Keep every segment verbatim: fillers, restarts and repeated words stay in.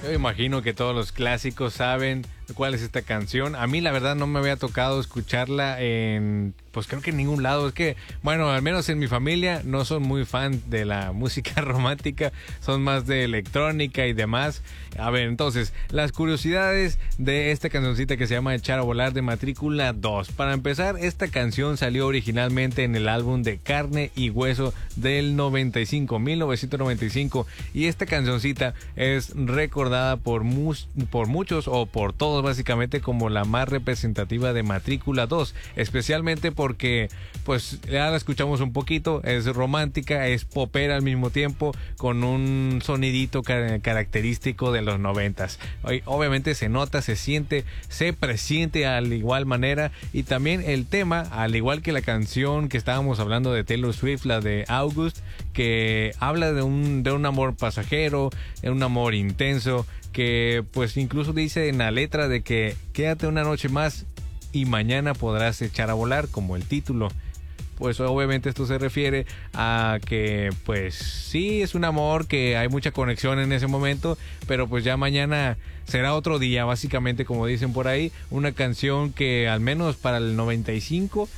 Yo imagino que todos los clásicos saben cuál es esta canción. A mí la verdad no me había tocado escucharla en, pues creo que en ningún lado. Es que, bueno, al menos en mi familia no son muy fan de la música romántica, son más de electrónica y demás. A ver, entonces, las curiosidades de esta cancioncita que se llama Echar a Volar de Matrícula dos. Para empezar, esta canción salió originalmente en el álbum de Carne y Hueso del noventa y cinco, mil novecientos noventa y cinco, y esta cancioncita es recordada por, mus, por muchos o por todos básicamente como la más representativa de Matrícula dos, especialmente porque pues ya la escuchamos un poquito, es romántica, es popera al mismo tiempo, con un sonidito car característico de los noventas. Obviamente se nota, se siente, se presiente al igual manera, y también el tema, al igual que la canción que estábamos hablando de Taylor Swift, la de August, que habla de un, de un amor pasajero, de un amor intenso, que pues incluso dice en la letra de que quédate una noche más y mañana podrás echar a volar, como el título. Pues obviamente esto se refiere a que pues sí es un amor, que hay mucha conexión en ese momento, pero pues ya mañana será otro día, básicamente, como dicen por ahí. Una canción que al menos para el noventa y cinco,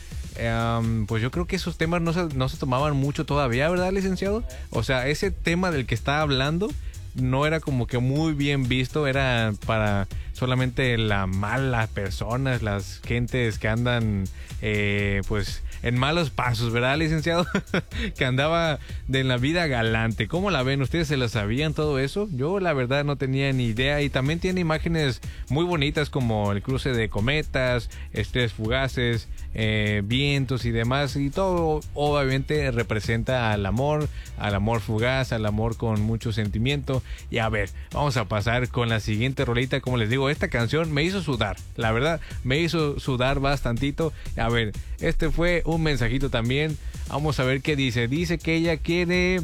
Um, pues yo creo que esos temas no se, no se tomaban mucho todavía, ¿verdad, licenciado? O sea, ese tema del que está hablando no era como que muy bien visto, era para solamente las malas personas, las gentes que andan eh, pues en malos pasos, ¿verdad, licenciado? Que andaba de la vida galante. ¿Cómo la ven? ¿Ustedes se lo sabían todo eso? Yo la verdad no tenía ni idea, y también tiene imágenes muy bonitas como el cruce de cometas, estrellas fugaces, eh, vientos y demás, y todo obviamente representa al amor, al amor fugaz, al amor con mucho sentimiento. Y a ver, vamos a pasar con la siguiente rolita. Como les digo, esta canción me hizo sudar, la verdad, me hizo sudar bastantito. A ver, este fue un mensajito también. Vamos a ver qué dice. Dice que ella quiere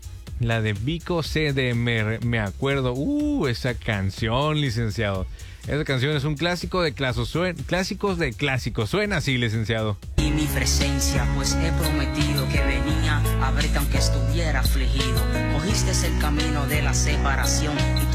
la de Vico C de Me, me acuerdo. Uh, esa canción, licenciado. Esa canción es un clásico de clásicos, suen, clásicos de clásicos. Suena así, licenciado. Y mi presencia, pues he prometido que venía a verte aunque estuviera afligido. Cogiste el camino de la separación y